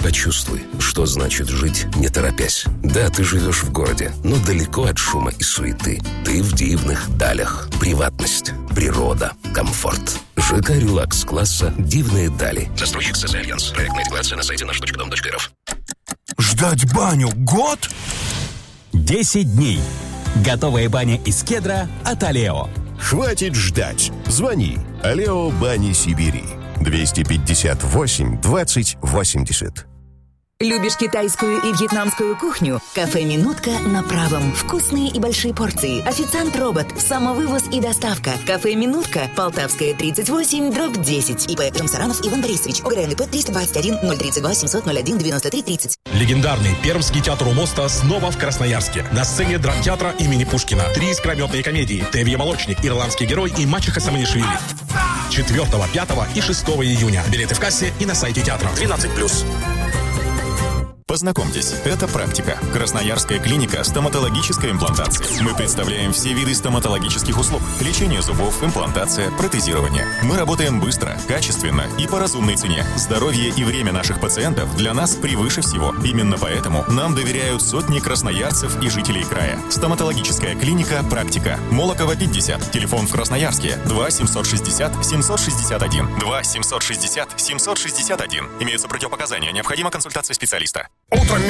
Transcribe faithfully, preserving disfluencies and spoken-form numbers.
Почувствуй, что значит жить, не торопясь. Да, ты живешь в городе, но далеко от шума и суеты. Ты в дивных далях. Приватность, природа, комфорт. ЖК «Релакс» класса «Дивные дали». Застройщик СС «Альянс». Проектная декларация на сайте наш точка дом точка эр эф. Ждать баню год? десять дней. Готовая баня из кедра от Алео. Хватит ждать. Звони. Алео Бани Сибири. двести пятьдесят восемь двадцать восемьдесят. Любишь китайскую и вьетнамскую кухню? Кафе «Минутка» на Правом. Вкусные и большие порции. Официант-робот. Самовывоз и доставка. Кафе «Минутка». Полтавская, тридцать восемь, дробь десять. ИП Рамсаранов Иван Борисович. ОГРНП триста двадцать один ноль тридцать два семьсот ноль один девяносто три тридцать. Легендарный Пермский театр у моста снова в Красноярске. На сцене драмтеатра имени Пушкина. Три искрометные комедии. «Тевье Молочник», «Ирландский герой» и «Мачеха Саманишвили». четвёртого, пятого и шестого июня. Билеты в кассе и на сайте театра. двенадцать плюс. Познакомьтесь, это практика. Красноярская клиника стоматологической имплантации. Мы представляем все виды стоматологических услуг. Лечение зубов, имплантация, протезирование. Мы работаем быстро, качественно и по разумной цене. Здоровье и время наших пациентов для нас превыше всего. Именно поэтому нам доверяют сотни красноярцев и жителей края. Стоматологическая клиника «Практика». Молокова, пятьдесят. Телефон в Красноярске два семьсот шестьдесят семьсот шестьдесят один. два семьсот шестьдесят семьсот шестьдесят один. Имеются противопоказания. Необходима консультация специалиста. Утром